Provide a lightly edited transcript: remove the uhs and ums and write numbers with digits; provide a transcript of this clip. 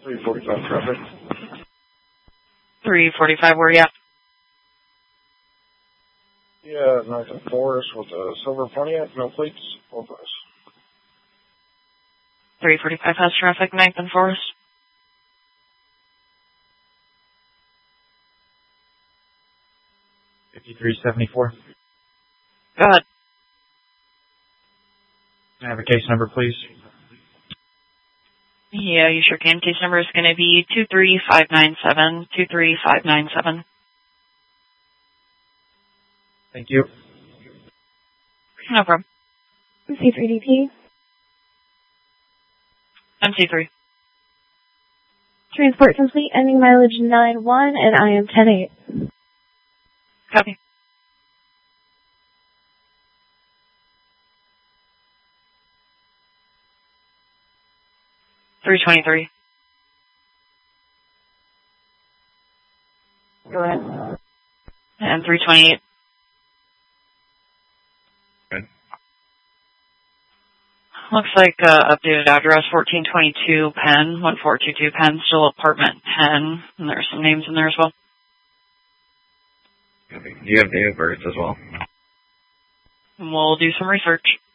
345 traffic. 345, where you at? Yeah, 9th and Forest with a silver Pontiac, no plates, both eyes. 345 has traffic, 9th and Forest. $53.74. Go ahead. Can I have a case number, please? Yeah, you sure can. Case number is going to be 23597, 23597. Thank you. No problem. MC3DP. MC3. Transport complete, ending mileage 91, and I am 10-8. Copy. $323. Go ahead. And $328. Good. Looks like updated address 1422 Penn, 1422 Penn, still apartment 10. And there's some names in there as well. Okay. Do you have date of birth as well? We'll do some research.